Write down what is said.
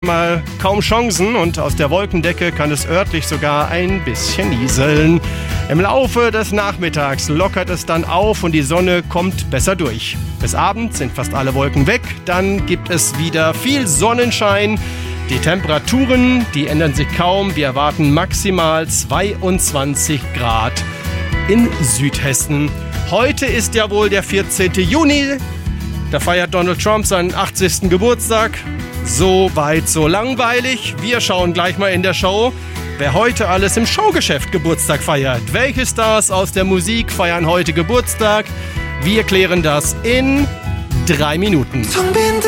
erstmal kaum Chancen und aus der Wolkendecke kann es örtlich sogar ein bisschen nieseln. Im Laufe des Nachmittags lockert es dann auf und die Sonne kommt besser durch. Bis Abend sind fast alle Wolken weg, dann gibt es wieder viel Sonnenschein. Die Temperaturen, die ändern sich kaum. Wir erwarten maximal 22 Grad in Südhessen. Heute ist ja wohl der 14. Juni. Da feiert Donald Trump seinen 80. Geburtstag. So weit, so langweilig. Wir schauen gleich mal in der Show, wer heute alles im Showgeschäft Geburtstag feiert. Welche Stars aus der Musik feiern heute Geburtstag? Wir klären das in 3 Minuten.